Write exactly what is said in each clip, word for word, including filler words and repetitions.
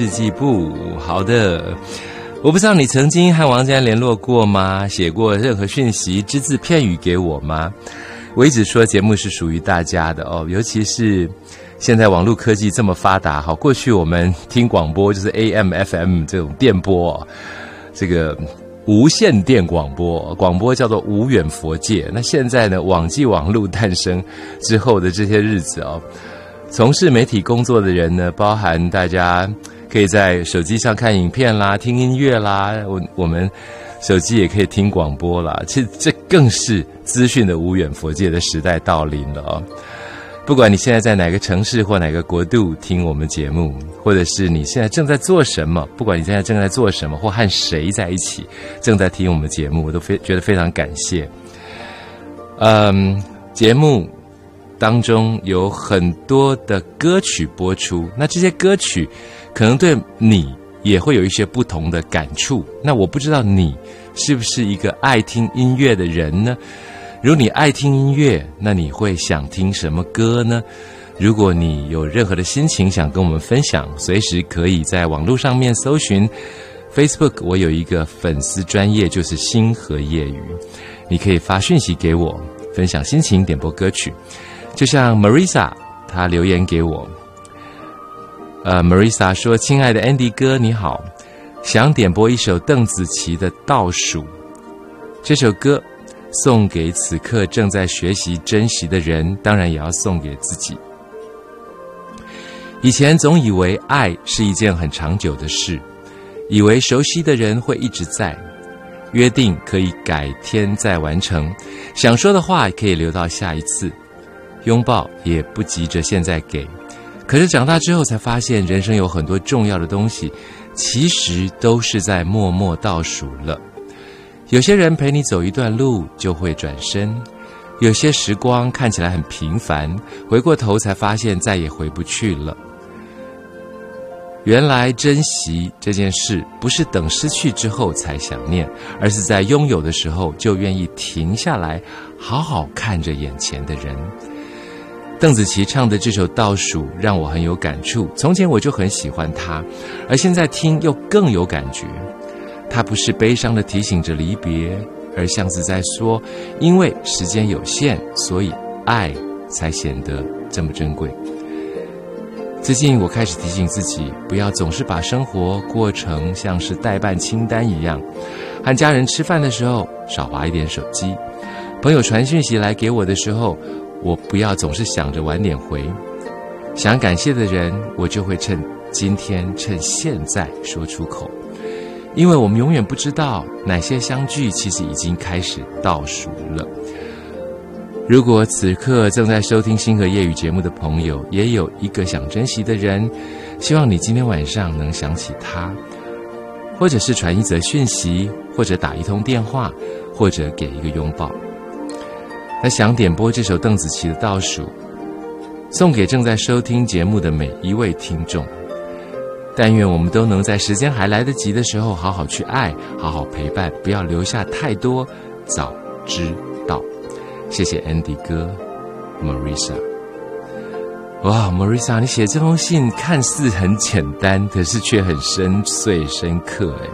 日记簿。好的，我不知道你曾经和王家联络过吗？写过任何讯息只字片语给我吗？我一直说节目是属于大家的哦，尤其是现在网络科技这么发达，好，过去我们听广播就是 A M、F M 这种电波哦，这个无线电广播，广播叫做无远弗届。那现在呢，网际网络诞生之后的这些日子哦，从事媒体工作的人呢，包含大家可以在手机上看影片啦、听音乐啦，我我们手机也可以听广播啦。其实这更是资讯的无远弗届的时代到临了哦。不管你现在在哪个城市或哪个国度听我们节目，或者是你现在正在做什么，不管你现在正在做什么或和谁在一起正在听我们节目，我都非觉得非常感谢。嗯，节目当中有很多的歌曲播出，那这些歌曲可能对你也会有一些不同的感触。那我不知道你是不是一个爱听音乐的人呢？如果你爱听音乐，那你会想听什么歌呢？如果你有任何的心情想跟我们分享，随时可以在网络上面搜寻 Facebook， 我有一个粉丝专页，就是星河夜语，你可以发讯息给我，分享心情，点播歌曲。就像 Marisa 她留言给我，呃 Marisa 说，亲爱的 Andy 哥你好，想点播一首邓紫棋的《倒数》，这首歌送给此刻正在学习珍惜的人，当然也要送给自己。以前总以为爱是一件很长久的事，以为熟悉的人会一直在，约定可以改天再完成，想说的话可以留到下一次，拥抱也不急着现在给。可是长大之后才发现，人生有很多重要的东西其实都是在默默倒数了。有些人陪你走一段路就会转身，有些时光看起来很平凡，回过头才发现再也回不去了。原来珍惜这件事不是等失去之后才想念，而是在拥有的时候就愿意停下来，好好看着眼前的人。邓紫棋唱的这首《倒数》让我很有感触，从前我就很喜欢她，而现在听又更有感觉。它不是悲伤的提醒着离别，而像是在说，因为时间有限，所以爱才显得这么珍贵。最近我开始提醒自己，不要总是把生活过成像是待办清单一样，和家人吃饭的时候少滑一点手机，朋友传讯息来给我的时候，我不要总是想着晚点回，想感谢的人，我就会趁今天趁现在说出口。因为我们永远不知道哪些相聚其实已经开始倒数了。如果此刻正在收听星河夜语节目的朋友，也有一个想珍惜的人，希望你今天晚上能想起他，或者是传一则讯息，或者打一通电话，或者给一个拥抱。那想点播这首邓紫棋的《倒数》，送给正在收听节目的每一位听众。但愿我们都能在时间还来得及的时候好好去爱，好好陪伴，不要留下太多早知道。谢谢 Andy 哥 Marisa。 哇 Marisa， 你写这封信看似很简单，可是却很深邃深刻诶。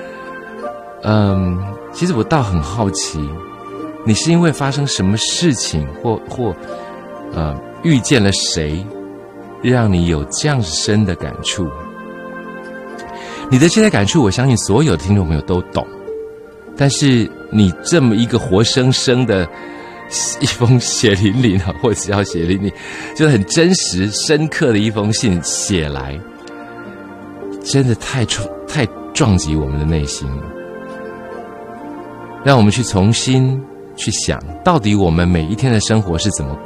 嗯，其实我倒很好奇，你是因为发生什么事情或或呃遇见了谁，让你有这样深的感触？你的这些感触，我相信所有的听众朋友都懂。但是你这么一个活生生的一封血淋淋啊，或者要血淋淋，就是很真实、深刻的一封信写来，真的太太撞击我们的内心了。让我们去重新去想，到底我们每一天的生活是怎么